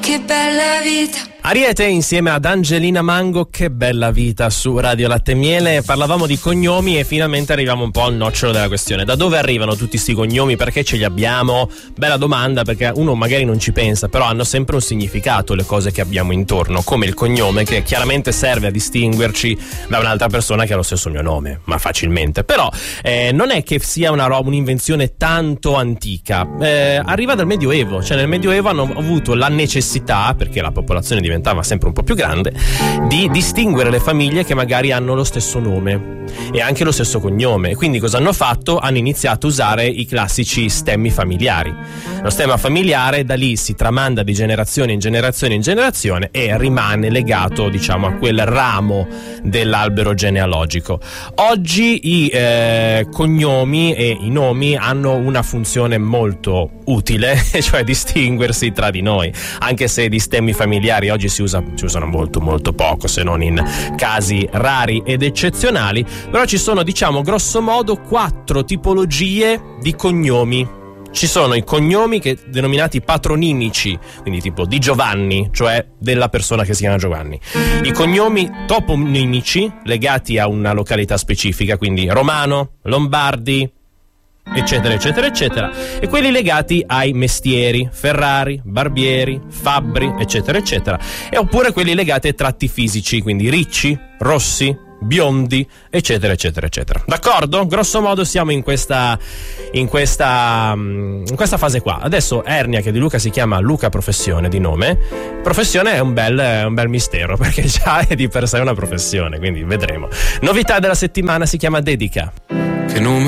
che bella vita. Ariete insieme ad Angelina Mango, che bella vita, su Radio Latte e Miele. Parlavamo di cognomi e finalmente arriviamo un po' al nocciolo della questione. Da dove arrivano tutti sti cognomi? Perché ce li abbiamo? Bella domanda, perché uno magari non ci pensa, però hanno sempre un significato le cose che abbiamo intorno, come il cognome, che chiaramente serve a distinguerci da un'altra persona che ha lo stesso mio nome, ma facilmente. Però non è che sia un'invenzione tanto antica, arriva dal Medioevo. Cioè nel Medioevo hanno avuto la necessità, perché la popolazione diventava sempre un po' più grande, di distinguere le famiglie che magari hanno lo stesso nome e anche lo stesso cognome. Quindi cosa hanno fatto? Hanno iniziato a usare i classici stemmi familiari. Lo stemma familiare da lì si tramanda di generazione in generazione in generazione e rimane legato, diciamo, a quel ramo dell'albero genealogico. Oggi i cognomi e i nomi hanno una funzione molto utile, cioè distinguersi tra di noi, anche se di stemmi familiari oggi si usano molto molto poco, se non in casi rari ed eccezionali. Però ci sono, diciamo, grosso modo 4 tipologie di cognomi. Ci sono i cognomi denominati patronimici, quindi tipo di Giovanni, cioè della persona che si chiama Giovanni. I cognomi toponimici, legati a una località specifica, quindi Romano, Lombardi, eccetera eccetera eccetera, e quelli legati ai mestieri, Ferrari, Barbieri, Fabbri, eccetera eccetera, e oppure quelli legati ai tratti fisici, quindi Ricci, Rossi, Biondi, eccetera eccetera eccetera. D'accordo? Grosso modo siamo in questa fase qua. Adesso Ernia, che di Luca si chiama Luca Professione di nome. Professione è un bel mistero, perché già è di per sé una professione, quindi vedremo. Novità della settimana si chiama Dedica. Che nome